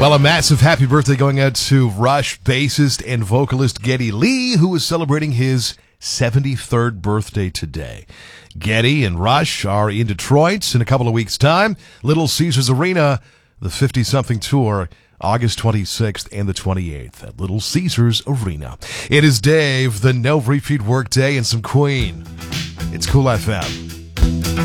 Well, a massive happy birthday going out to Rush bassist and vocalist Geddy Lee, who is celebrating his 73rd birthday today. Geddy and Rush are in Detroit in a couple of weeks' time. Little Caesars Arena, the 50-something tour, August 26th and the 28th at Little Caesars Arena. It is Dave, the no repeat work day, and some Queen. It's Cool FM.